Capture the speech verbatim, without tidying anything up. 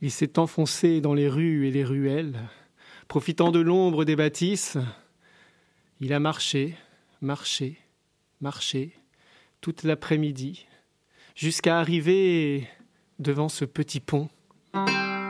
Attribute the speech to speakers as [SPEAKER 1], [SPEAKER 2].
[SPEAKER 1] Il s'est enfoncé dans les rues et les ruelles, profitant de l'ombre des bâtisses. Il a marché, marché, marché, toute l'après-midi, jusqu'à arriver devant ce petit pont.